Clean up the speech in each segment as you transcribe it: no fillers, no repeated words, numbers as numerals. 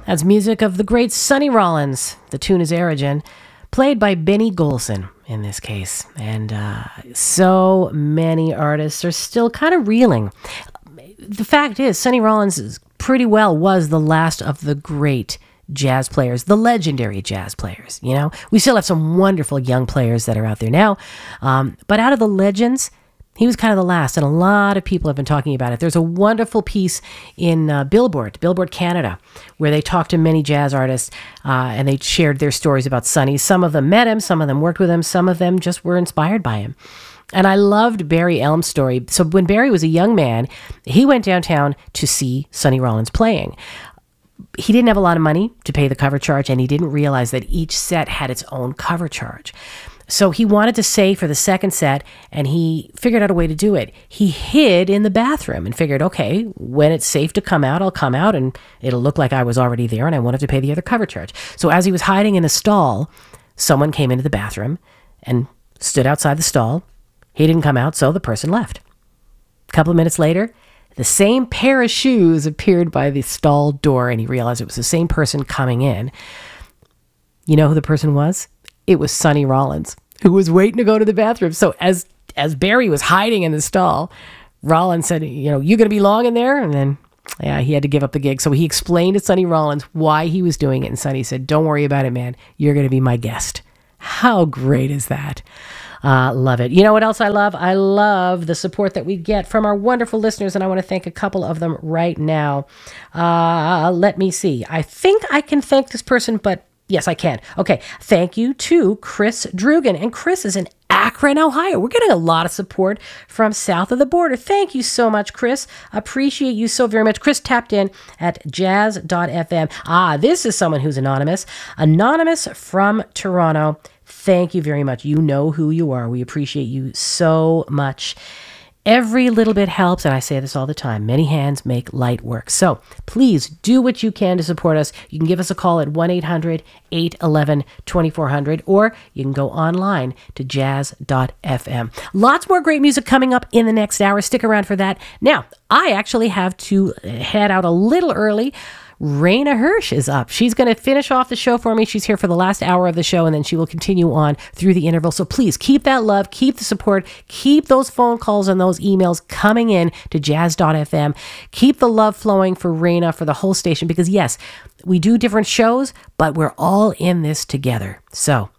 That's music of the great Sonny Rollins. The tune is Origin, played by Benny Golson in this case. And so many artists are still kind of reeling. The fact is, Sonny Rollins pretty well was the last of the great jazz players, the legendary jazz players. You know, we still have some wonderful young players that are out there now. But out of the legends, he was kind of the last, and a lot of people have been talking about it. There's a wonderful piece in Billboard Canada, where they talked to many jazz artists, and they shared their stories about Sonny. Some of them met him, some of them worked with him, some of them just were inspired by him. And I loved Barry Elm's story. So when Barry was a young man, he went downtown to see Sonny Rollins playing. He didn't have a lot of money to pay the cover charge, and he didn't realize that each set had its own cover charge. So he wanted to save for the second set, and he figured out a way to do it. He hid in the bathroom and figured, okay, when it's safe to come out, I'll come out, and it'll look like I was already there, and I won't have to pay the other cover charge. So as he was hiding in a stall, someone came into the bathroom and stood outside the stall. He didn't come out, so the person left. A couple of minutes later, the same pair of shoes appeared by the stall door, and he realized it was the same person coming in. You know who the person was? It was Sonny Rollins, who was waiting to go to the bathroom. So as Barry was hiding in the stall, Rollins said, you know, you going to be long in there? And then, yeah, he had to give up the gig. So he explained to Sonny Rollins why he was doing it. And Sonny said, don't worry about it, man. You're going to be my guest. How great is that? Love it. You know what else I love? I love the support that we get from our wonderful listeners, and I want to thank a couple of them right now. Let me see. I think I can thank this person, but yes, I can. Okay. Thank you to Chris Drugan. And Chris is in Akron, Ohio. We're getting a lot of support from south of the border. Thank you so much, Chris. Appreciate you so very much. Chris tapped in at jazz.fm. This is someone who's anonymous. Anonymous from Toronto. Thank you very much. You know who you are. We appreciate you so much. Every little bit helps, and I say this all the time. Many hands make light work. So please do what you can to support us. You can give us a call at 1-800-811-2400, or you can go online to jazz.fm. Lots more great music coming up in the next hour. Stick around for that. Now, I actually have to head out a little early. Raina Hirsch is up. She's going to finish off the show for me. She's here for the last hour of the show, and then she will continue on through the interval. So please keep that love, keep the support, keep those phone calls and those emails coming in to jazz.fm. Keep the love flowing for Raina, for the whole station, because yes, we do different shows, but we're all in this together. So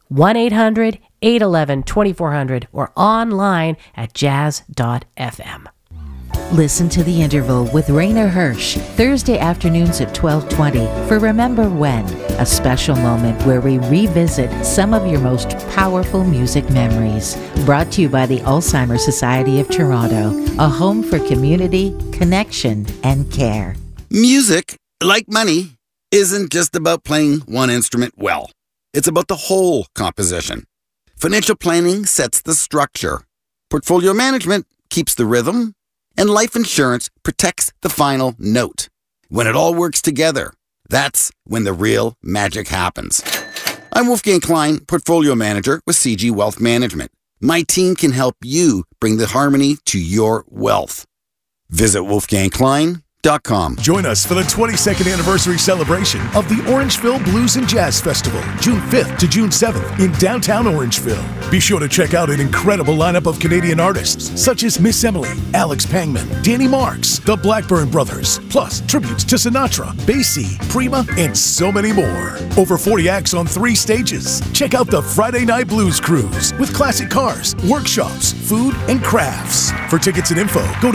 1-800-811-2400 or online at jazz.fm. Listen to The Interval with Raina Hirsch, Thursday afternoons at 12:20 for Remember When, a special moment where we revisit some of your most powerful music memories. Brought to you by the Alzheimer's Society of Toronto, a home for community, connection, and care. Music, like money, isn't just about playing one instrument well. It's about the whole composition. Financial planning sets the structure. Portfolio management keeps the rhythm. And life insurance protects the final note. When it all works together, that's when the real magic happens. I'm Wolfgang Klein, Portfolio Manager with CG Wealth Management. My team can help you bring the harmony to your wealth. Visit wolfgangklein.com. Join us for the 22nd anniversary celebration of the Orangeville Blues and Jazz Festival, June 5th to June 7th in downtown Orangeville. Be sure to check out an incredible lineup of Canadian artists such as Miss Emily, Alex Pangman, Danny Marks, the Blackburn Brothers, plus tributes to Sinatra, Basie, Prima, and so many more. Over 40 acts on 3 stages. Check out the Friday Night Blues Cruise with classic cars, workshops, food, and crafts. For tickets and info, go to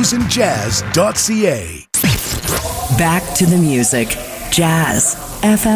orangevillebluesandjazz.ca. Back to the music. Jazz FM.